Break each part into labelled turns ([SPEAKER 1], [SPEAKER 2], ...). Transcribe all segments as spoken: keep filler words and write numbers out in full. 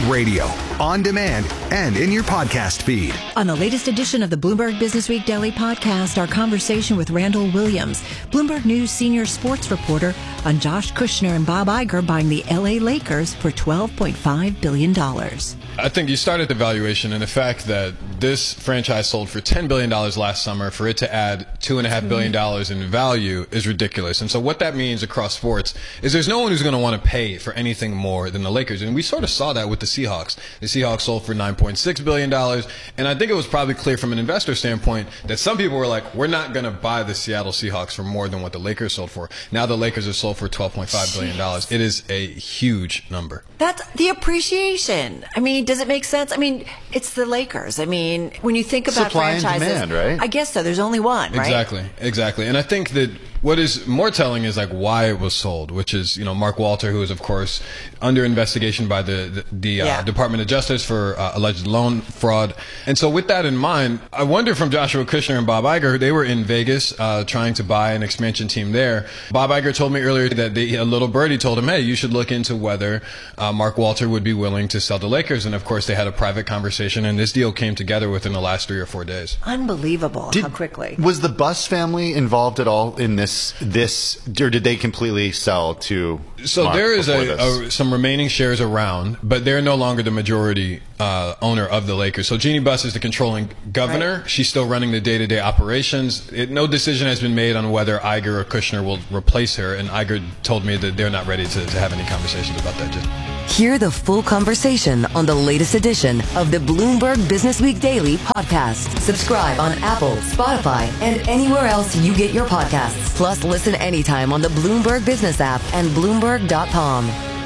[SPEAKER 1] Radio, on demand, and in your podcast feed.
[SPEAKER 2] On the latest edition of the Bloomberg Businessweek Daily Podcast, our conversation with Randall Williams, Bloomberg News senior sports reporter, on Josh Kushner and Bob Iger buying the L A Lakers for twelve point five billion dollars.
[SPEAKER 3] I think you start at the valuation and the fact that this franchise sold for ten billion dollars last summer. For it to add two point five billion dollars in value is ridiculous. And so what that means across sports is there's no one who's going to want to pay for anything more than the Lakers. And we sort of saw that with the Seahawks. The Seahawks sold for nine point six billion dollars. And I think it was probably clear from an investor standpoint that some people were like, we're not going to buy the Seattle Seahawks for more than what the Lakers sold for. Now the Lakers are sold for twelve point five billion dollars. It is a huge number.
[SPEAKER 2] That's the appreciation. I mean, does it make sense? I mean, it's the Lakers. I mean, when you think about
[SPEAKER 4] supply
[SPEAKER 2] franchises,
[SPEAKER 4] and demand, right?
[SPEAKER 2] I guess so. There's only one, right?
[SPEAKER 3] Exactly, exactly. And I think that what is more telling is like why it was sold, which is, you know, Mark Walter, who is of course under investigation by the the, the
[SPEAKER 2] yeah.
[SPEAKER 3] uh, Department of Justice for uh, alleged loan fraud. And so with that in mind, I wonder from Joshua Kushner and Bob Iger, they were in Vegas uh, trying to buy an expansion team there. Bob Iger told me earlier that they, a little birdie told him, hey, you should look into whether uh, Mark Walter would be willing to sell the Lakers. And of course, they had a private conversation, and this deal came together within the last three or four days.
[SPEAKER 2] Unbelievable
[SPEAKER 4] Did,
[SPEAKER 2] how quickly.
[SPEAKER 4] Was the Buss family involved at all in this, this, or did they completely sell to
[SPEAKER 3] So
[SPEAKER 4] Mark
[SPEAKER 3] there is
[SPEAKER 4] before
[SPEAKER 3] a, a, some remaining shares around, but they're no longer the majority uh, owner of the Lakers. So Jeannie Buss is the controlling governor.
[SPEAKER 2] Right.
[SPEAKER 3] She's still running the day-to-day operations. It, no decision has been made on whether Iger or Kushner will replace her, and Iger told me that they're not ready to, to have any conversations about that yet.
[SPEAKER 5] Hear the full conversation on the latest edition of the Bloomberg Businessweek Daily Podcast. Subscribe on Apple, Spotify, and anywhere else you get your podcasts. Plus, listen anytime on the Bloomberg Business app and Bloomberg dot com.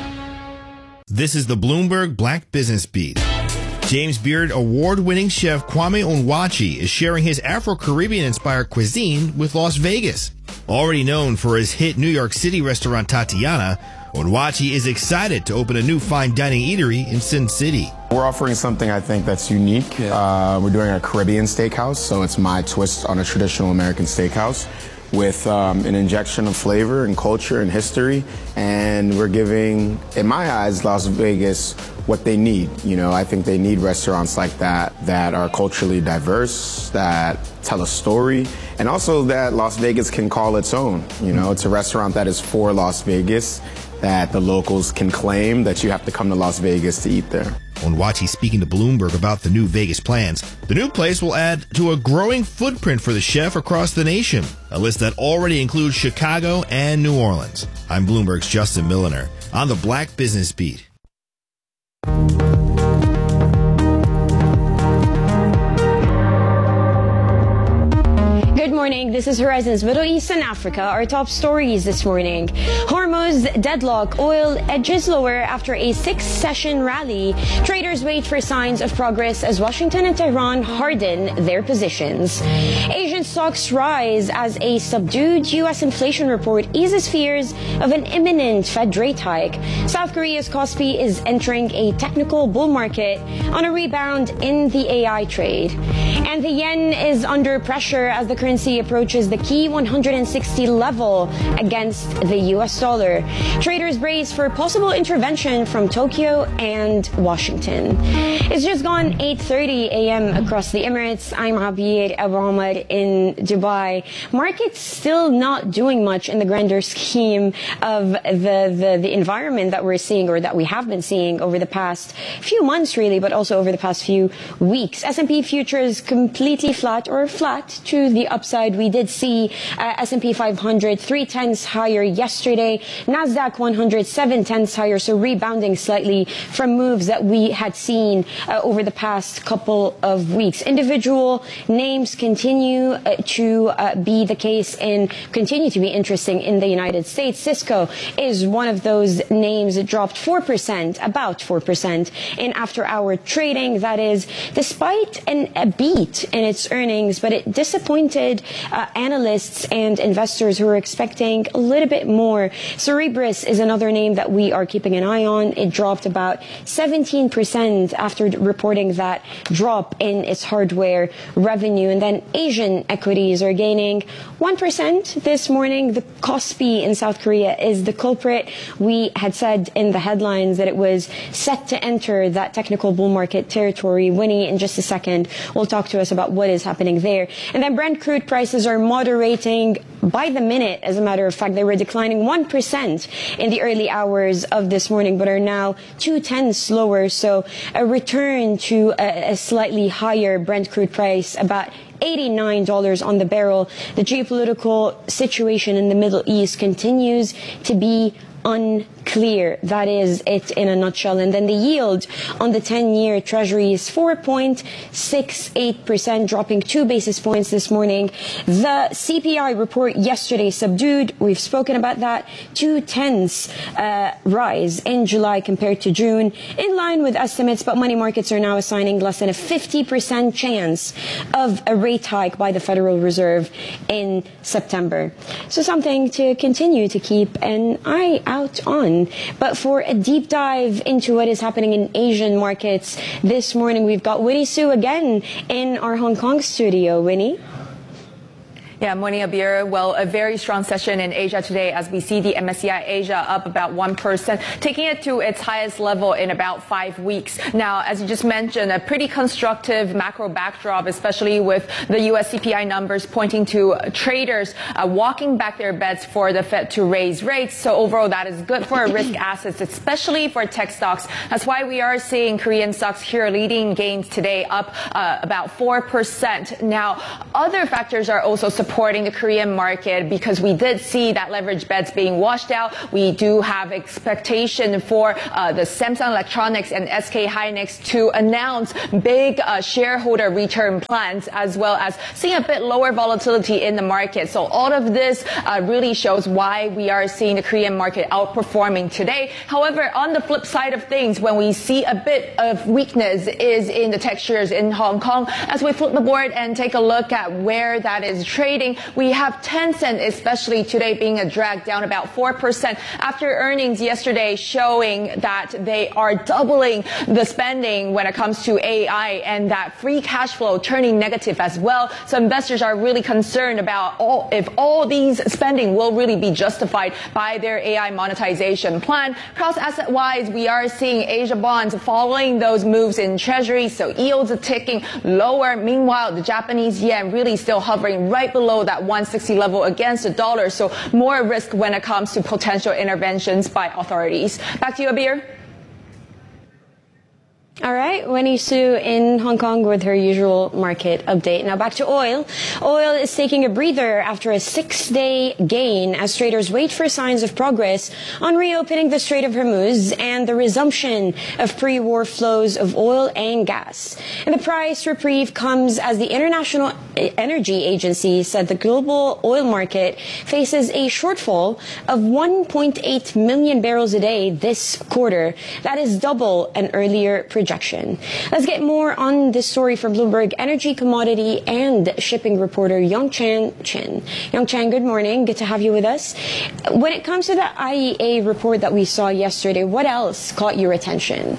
[SPEAKER 6] This is the Bloomberg Black Business Beat. James Beard award-winning chef Kwame Onwuachi is sharing his Afro-Caribbean-inspired cuisine with Las Vegas. Already known for his hit New York City restaurant Tatiana, Onwuachi is excited to open a new fine dining eatery in Sin City.
[SPEAKER 7] We're offering something I think that's unique. Yeah. Uh, we're doing a Caribbean steakhouse, so it's my twist on a traditional American steakhouse with um, an injection of flavor and culture and history. And we're giving, in my eyes, Las Vegas what they need. You know, I think they need restaurants like that, that are culturally diverse, that tell a story, and also that Las Vegas can call its own. You know, it's a restaurant that is for Las Vegas, that the locals can claim that you have to come to Las Vegas to eat there.
[SPEAKER 6] Onwuachi speaking to Bloomberg about the new Vegas plans. The new place will add to a growing footprint for the chef across the nation, a list that already includes Chicago and New Orleans. I'm Bloomberg's Justin Milliner on the Black Business Beat.
[SPEAKER 8] Good morning. This is Horizon's Middle East and Africa. Our top stories this morning. Hormuz deadlock. Oil edges lower after a six-session rally. Traders wait for signs of progress as Washington and Tehran harden their positions. Asian stocks rise as a subdued U S inflation report eases fears of an imminent Fed rate hike. South Korea's Kospi is entering a technical bull market on a rebound in the A I trade. And the yen is under pressure as the currency approaches the key one hundred sixty level against the U S dollar. Traders brace for possible intervention from Tokyo and Washington. It's just gone eight thirty a.m. across the Emirates. I'm Abir Abu Ahmed in Dubai. Markets still not doing much in the grander scheme of the, the, the environment that we're seeing, or that we have been seeing over the past few months really, but also over the past few weeks. S and P futures completely flat or flat to the upside. We did see uh, S and P five hundred three tenths higher yesterday. NASDAQ one hundred seven tenths higher, so rebounding slightly from moves that we had seen uh, over the past couple of weeks. Individual names continue uh, to uh, be the case and continue to be interesting in the United States. Cisco is one of those names that dropped four percent, about four percent in after-hour trading. That is despite an, a beat in its earnings, but it disappointed uh, analysts and investors who are expecting a little bit more. Cerberus is another name that we are keeping an eye on. It dropped about seventeen percent after reporting that drop in its hardware revenue. And then Asian equities are gaining one percent this morning. The Kospi in South Korea is the culprit. We had said in the headlines that it was set to enter that technical bull market territory. Winnie, in just a second, will talk to us about what is happening there. And then Brent crude prices are moderating by the minute. As a matter of fact, they were declining one percent in the early hours of this morning, but are now two tenths lower. So a return to a, a slightly higher Brent crude price, about eighty-nine dollars on the barrel. The geopolitical situation in the Middle East continues to be unclear. That is it in a nutshell. And then the yield on the ten-year Treasury is four point six eight percent, dropping two basis points this morning. The C P I report yesterday subdued. We've spoken about that. Two tenths uh, rise in July compared to June, in line with estimates, but money markets are now assigning less than a fifty percent chance of a rate hike by the Federal Reserve in September. So something to continue to keep an eye out on. But for a deep dive into what is happening in Asian markets this morning, we've got Winnie Su again in our Hong Kong studio. Winnie?
[SPEAKER 9] Yeah, morning, Abir. Well, a very strong session in Asia today as we see the M S C I Asia up about one percent, taking it to its highest level in about five weeks. Now, as you just mentioned, a pretty constructive macro backdrop, especially with the U S C P I numbers pointing to traders uh, walking back their bets for the Fed to raise rates. So overall, that is good for risk assets, especially for tech stocks. That's why we are seeing Korean stocks here leading gains today, up uh, about four percent. Now, other factors are also supporting supporting the Korean market because we did see that leverage bets being washed out. We do have expectation for uh, the Samsung Electronics and S K Hynix to announce big uh, shareholder return plans, as well as seeing a bit lower volatility in the market. So all of this uh, really shows why we are seeing the Korean market outperforming today. However, on the flip side of things, when we see a bit of weakness is in the tech shares in Hong Kong. As we flip the board and take a look at where that is trading, we have Tencent especially today being a drag, down about four percent after earnings yesterday, showing that they are doubling the spending when it comes to A I, and that free cash flow turning negative as well. So investors are really concerned about all, if all these spending will really be justified by their A I monetization plan. Cross asset wise, we are seeing Asia bonds following those moves in Treasury, so yields are ticking lower. Meanwhile, the Japanese yen really still hovering right below that one sixty level against the dollar, so more risk when it comes to potential interventions by authorities. Back to you, Abir.
[SPEAKER 8] All right, Winnie Su in Hong Kong with her usual market update. Now back to oil. Oil is taking a breather after a six-day gain as traders wait for signs of progress on reopening the Strait of Hormuz and the resumption of pre-war flows of oil and gas. And the price reprieve comes as the International Energy Agency said the global oil market faces a shortfall of one point eight million barrels a day this quarter. That is double an earlier projection. Let's get more on this story from Bloomberg energy, commodity, and shipping reporter Yongchan Chen. Yongchan, good morning. Good to have you with us. When it comes to the I E A report that we saw yesterday, what else caught your attention?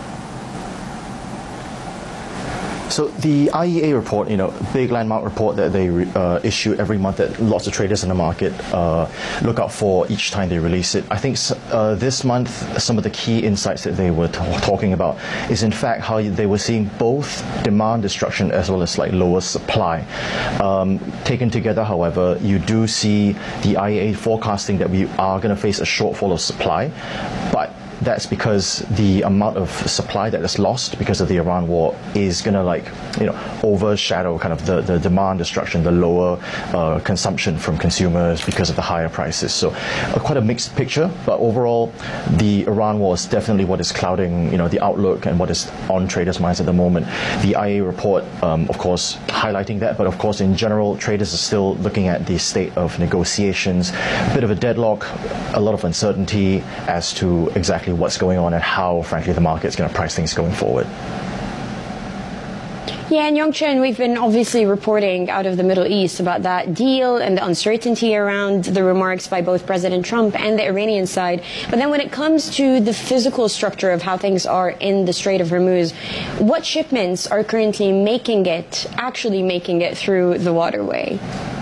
[SPEAKER 10] So the I E A report, you know, big landmark report that they uh, issue every month that lots of traders in the market uh, look out for each time they release it. I think uh, this month some of the key insights that they were t- talking about is in fact how they were seeing both demand destruction as well as like lower supply. Um, taken together, however, you do see the I E A forecasting that we are going to face a shortfall of supply, but that's because the amount of supply that is lost because of the Iran war is going to, like, you know, overshadow kind of the, the demand destruction, the lower uh, consumption from consumers because of the higher prices. So uh, quite a mixed picture, but overall the Iran war is definitely what is clouding, you know, the outlook and what is on traders' minds at the moment. The I E A report, um, of course, highlighting that, but of course in general traders are still looking at the state of negotiations, a bit of a deadlock, a lot of uncertainty as to exactly what's going on and how, frankly, the market's going to price things going forward.
[SPEAKER 8] Yeah, and Yongchen, we've been obviously reporting out of the Middle East about that deal and the uncertainty around the remarks by both President Trump and the Iranian side. But then when it comes to the physical structure of how things are in the Strait of Hormuz, what shipments are currently making it, actually making it through the waterway?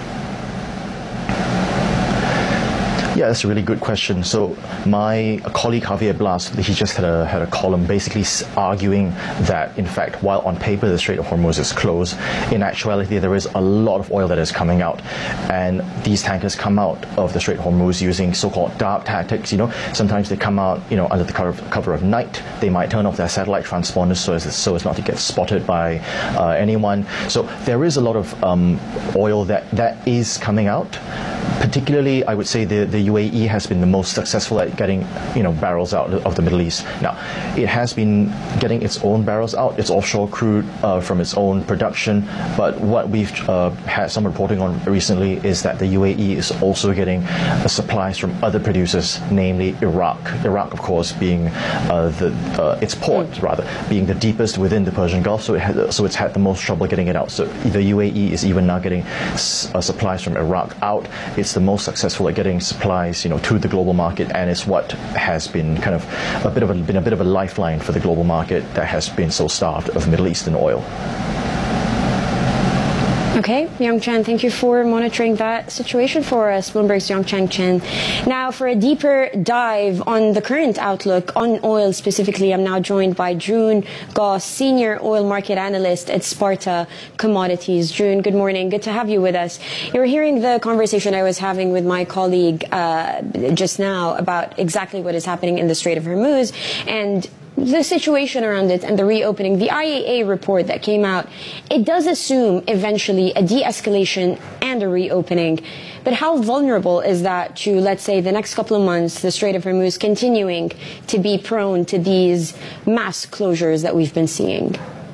[SPEAKER 10] Yeah, that's a really good question. So my colleague Javier Blas, he just had a had a column basically arguing that, in fact, while on paper the Strait of Hormuz is closed, in actuality there is a lot of oil that is coming out, and these tankers come out of the Strait of Hormuz using so-called dark tactics. You know, sometimes they come out, you know, under the cover of, cover of night. They might turn off their satellite transponders so as so as not to get spotted by uh, anyone. So there is a lot of um, oil that that is coming out. Particularly, I would say the, the U A E has been the most successful at getting, you know, barrels out of the Middle East. Now, it has been getting its own barrels out, its offshore crude uh, from its own production. But what we've uh, had some reporting on recently is that the U A E is also getting uh, supplies from other producers, namely Iraq. Iraq, of course, being uh, the uh, its port rather being the deepest within the Persian Gulf, so it had, so it's had the most trouble getting it out. So the U A E is even now getting s- uh, supplies from Iraq out. It's the most successful at getting supplies, you know, to the global market, and it's what has been kind of a bit of a been a bit of a lifeline for the global market that has been so starved of Middle Eastern oil.
[SPEAKER 8] Okay, Yongchen, thank you for monitoring that situation for us, Bloomberg's Yongchen Chen. Now, for a deeper dive on the current outlook on oil specifically, I'm now joined by June Goss, Senior Oil Market Analyst at Sparta Commodities. June, good morning. Good to have you with us. You were hearing the conversation I was having with my colleague uh, just now about exactly what is happening in the Strait of Hormuz and the situation around it and the reopening. The I E A report that came out, it does assume eventually a de-escalation and a reopening. But how vulnerable is that to, let's say, the next couple of months, the Strait of Hormuz continuing to be prone to these mass closures that we've been seeing?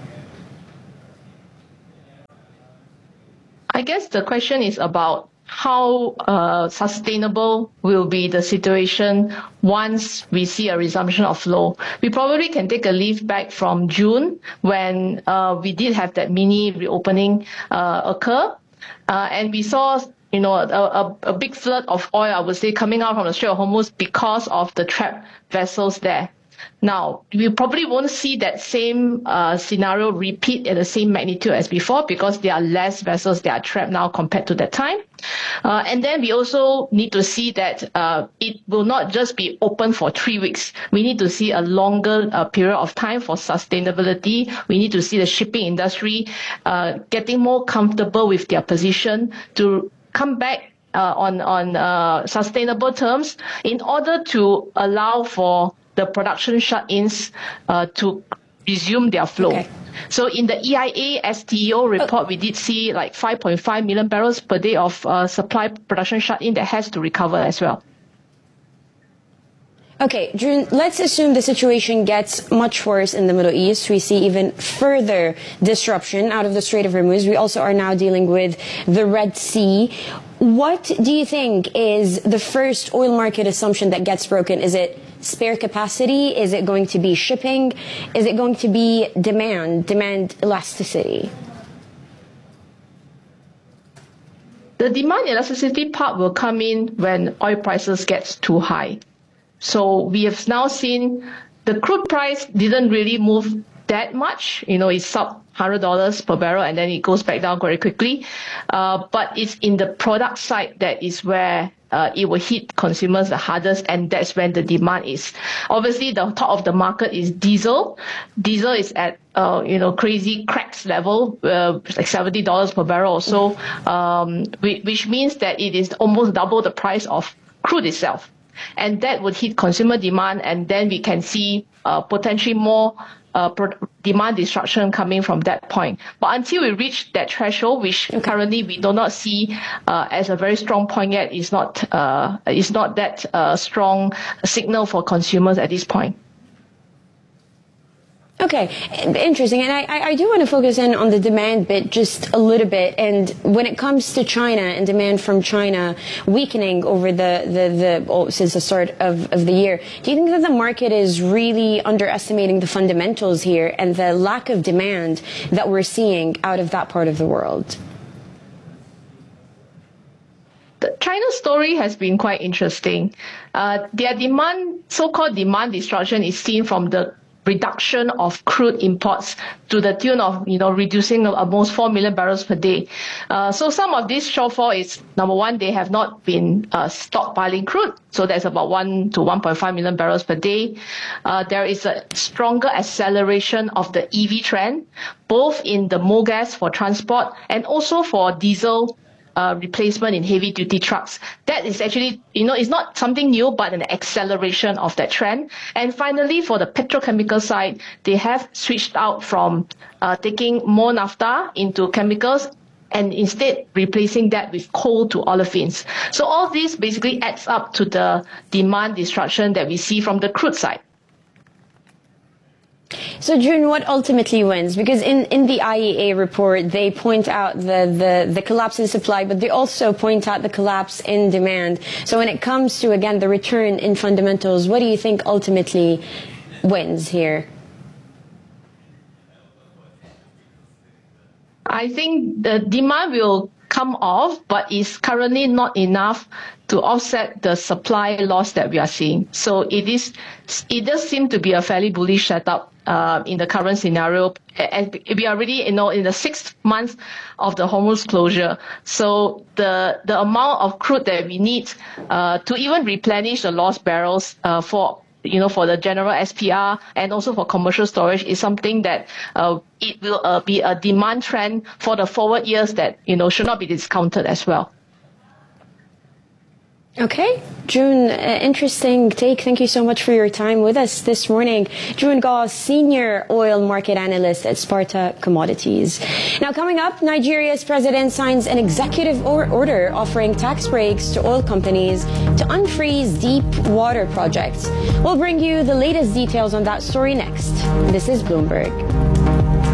[SPEAKER 11] I guess the question is about how uh, sustainable will be the situation once we see a resumption of flow. We probably can take a leaf back from June when uh, we did have that mini reopening uh, occur, uh, and we saw, you know, a, a, a big flood of oil, I would say, coming out from the Strait of Hormuz because of the trapped vessels there. Now, we probably won't see that same uh, scenario repeat at the same magnitude as before because there are less vessels that are trapped now compared to that time. Uh, and then we also need to see that uh, it will not just be open for three weeks. We need to see a longer uh, period of time for sustainability. We need to see the shipping industry uh, getting more comfortable with their position to come back uh, on, on uh, sustainable terms in order to allow for the production shut-ins uh, to resume their flow. Okay. So in the E I A S T E O report, we did see like five point five million barrels per day of uh, supply production shut-in that has to recover as well.
[SPEAKER 8] Okay, June, let's assume the situation gets much worse in the Middle East. We see even further disruption out of the Strait of Hormuz. We also are now dealing with the Red Sea. What do you think is the first oil market assumption that gets broken? Is it spare capacity? Is it going to be shipping? Is it going to be demand, demand elasticity?
[SPEAKER 11] The demand elasticity part will come in when oil prices get too high. So we have now seen the crude price didn't really move that much. You know, it's sub one hundred dollars per barrel and then it goes back down very quickly. Uh, but it's in the product side that is where uh, it will hit consumers the hardest, and that's when the demand is. Obviously, the top of the market is diesel. Diesel is at uh, you know crazy cracks level, uh, like seventy dollars per barrel or so, um, which means that it is almost double the price of crude itself. And that would hit consumer demand, and then we can see uh, potentially more uh, pro- demand destruction coming from that point. But until we reach that threshold, which okay. currently we do not see uh, as a very strong point yet, is not uh, is not that uh, strong signal for consumers at this point.
[SPEAKER 8] Okay, interesting. And I, I do want to focus in on the demand bit just a little bit. And when it comes to China and demand from China weakening over the, the, the oh, since the start of, of the year, do you think that the market is really underestimating the fundamentals here and the lack of demand that we're seeing out of that part of the world?
[SPEAKER 11] The China story has been quite interesting. Uh, their demand, so-called demand destruction, is seen from the reduction of crude imports to the tune of, you know, reducing almost four million barrels per day. Uh, so some of this shortfall is, number one, they have not been uh, stockpiling crude. So that's about one to one point five million barrels per day. Uh, there is a stronger acceleration of the E V trend, both in the mogas for transport and also for diesel Uh, replacement in heavy-duty trucks. That is actually, you know, it's not something new, but an acceleration of that trend. And finally, for the petrochemical side, they have switched out from uh, taking more naphtha into chemicals and instead replacing that with coal to olefins. So all this basically adds up to the demand destruction that we see from the crude side.
[SPEAKER 8] So, June, what ultimately wins? Because in, in the I E A report, they point out the, the, the collapse in supply, but they also point out the collapse in demand. So when it comes to, again, the return in fundamentals, what do you think ultimately wins here?
[SPEAKER 11] I think the demand will come off, but it's currently not enough to offset the supply loss that we are seeing. So it is, it does seem to be a fairly bullish setup uh, in the current scenario. And we are already, you know, in the sixth month of the Hormuz closure. So the the amount of crude that we need uh, to even replenish the lost barrels uh, for you know, for the general S P R and also for commercial storage is something that uh, it will uh, be a demand trend for the forward years that, you know, should not be discounted as well.
[SPEAKER 8] Okay, June, uh, interesting take. Thank you so much for your time with us this morning. June Goh, Senior Oil Market Analyst at Sparta Commodities. Now coming up, Nigeria's president signs an executive or order offering tax breaks to oil companies to unfreeze deep water projects. We'll bring you the latest details on that story next. This is Bloomberg.